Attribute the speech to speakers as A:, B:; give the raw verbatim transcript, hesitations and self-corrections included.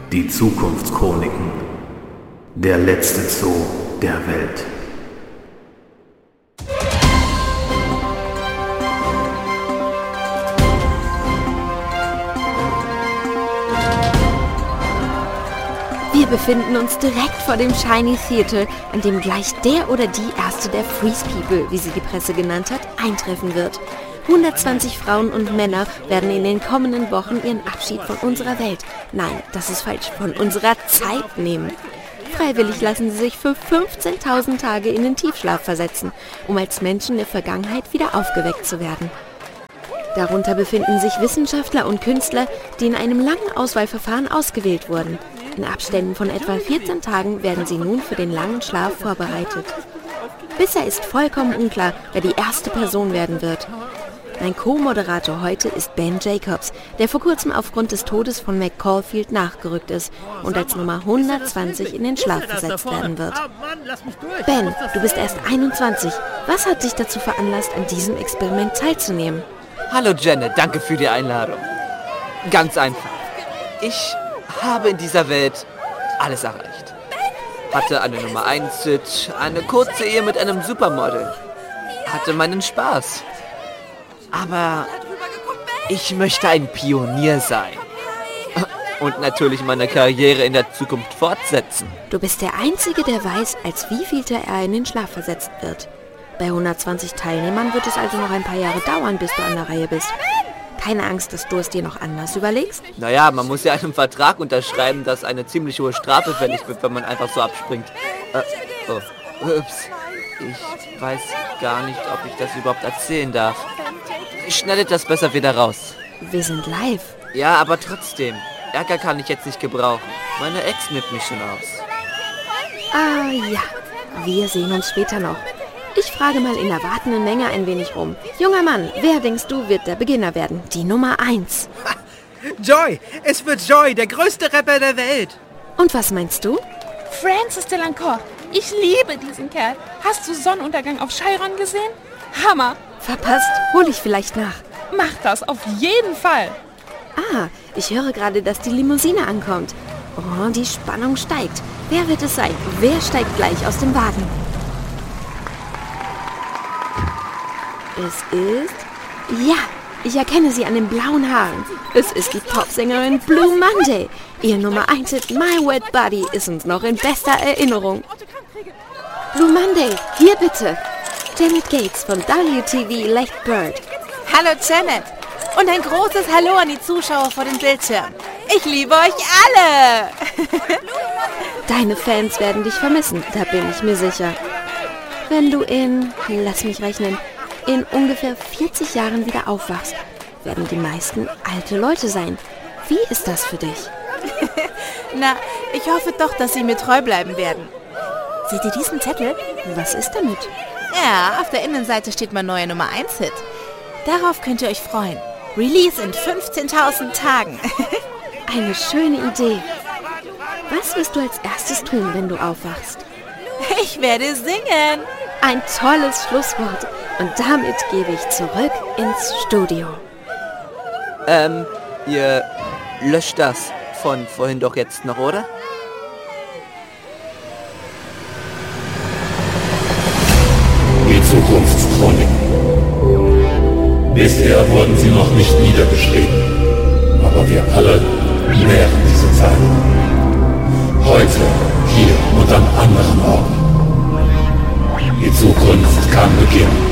A: Die Zukunftschroniken. Der letzte Zoo der Welt.
B: Wir befinden uns direkt vor dem Shiny Theater, an dem gleich der oder die erste der Freeze People, wie sie die Presse genannt hat, eintreffen wird. hundertzwanzig Frauen und Männer werden in den kommenden Wochen ihren Abschied von unserer Welt, nein, das ist falsch, von unserer Zeit nehmen. Freiwillig lassen sie sich für fünfzehntausend Tage in den Tiefschlaf versetzen, um als Menschen der Vergangenheit wieder aufgeweckt zu werden. Darunter befinden sich Wissenschaftler und Künstler, die in einem langen Auswahlverfahren ausgewählt wurden. In Abständen von etwa vierzehn Tagen werden sie nun für den langen Schlaf vorbereitet. Bisher ist vollkommen unklar, wer die erste Person werden wird. Mein Co-Moderator heute ist Ben Jacobs, der vor kurzem aufgrund des Todes von Mac Caulfield nachgerückt ist und als Nummer hundertzwanzig in den Schlaf versetzt werden wird. Ben, du bist erst einundzwanzig. Was hat dich dazu veranlasst, an diesem Experiment teilzunehmen?
C: Hallo Janet, danke für die Einladung. Ganz einfach. Ich habe in dieser Welt alles erreicht. Hatte eine Nummer eins Hit, eine kurze Ehe mit einem Supermodel. Hatte meinen Spaß. Aber ich möchte ein Pionier sein. Und natürlich meine Karriere in der Zukunft fortsetzen.
B: Du bist der Einzige, der weiß, als wievielter er in den Schlaf versetzt wird. Bei hundertzwanzig Teilnehmern wird es also noch ein paar Jahre dauern, bis du an der Reihe bist. Keine Angst, dass du es dir noch anders überlegst?
C: Naja, man muss ja einen Vertrag unterschreiben, dass eine ziemlich hohe Strafe fällig wird, wenn man einfach so abspringt. Äh, oh, ups. Ich weiß gar nicht, ob ich das überhaupt erzählen darf. Schneidet das besser wieder raus.
B: Wir sind live.
C: Ja, aber trotzdem. Ärger kann ich jetzt nicht gebrauchen. Meine Ex nimmt mich schon aus.
B: Ah ja, wir sehen uns später noch. Ich frage mal in der wartenden Menge ein wenig rum. Junger Mann, wer denkst du wird der Beginner werden? Die Nummer eins.
D: Ha, Joy! Es wird Joy, der größte Rapper der Welt.
B: Und was meinst du?
E: Francis Delacour. Ich liebe diesen Kerl. Hast du Sonnenuntergang auf Chiron gesehen? Hammer.
B: Verpasst? Hol ich vielleicht nach.
E: Mach das, auf jeden Fall.
B: Ah, ich höre gerade, dass die Limousine ankommt. Oh, die Spannung steigt. Wer wird es sein? Wer steigt gleich aus dem Wagen? Es ist... Ja, ich erkenne sie an den blauen Haaren. Es ist die Popsängerin Blue Monday. Ihr Nummer eins Hit My Wet Body ist uns noch in bester Erinnerung. Blue Monday, hier bitte. Janet Gates von W T V Late Bird.
F: Hallo Janet und ein großes Hallo an die Zuschauer vor dem Bildschirm. Ich liebe euch alle.
B: Deine Fans werden dich vermissen, da bin ich mir sicher. Wenn du in, lass mich rechnen, in ungefähr vierzig Jahren wieder aufwachst, werden die meisten alte Leute sein. Wie ist das für dich?
F: Na, ich hoffe doch, dass sie mir treu bleiben werden.
B: Seht ihr diesen Zettel? Was ist damit?
F: Ja, auf der Innenseite steht mein neuer Nummer eins Hit. Darauf könnt ihr euch freuen. Release in fünfzehntausend Tagen.
B: Eine schöne Idee. Was wirst du als erstes tun, wenn du aufwachst?
F: Ich werde singen.
B: Ein tolles Schlusswort. Und damit gebe ich zurück ins Studio.
C: Ähm, ihr löscht das von vorhin doch jetzt noch, oder?
A: Die Zukunftschroniken. Bisher wurden sie noch nicht niedergeschrieben, aber wir alle nähren diese Zeit. Heute, hier und an anderen Orten. Die Zukunft kann beginnen.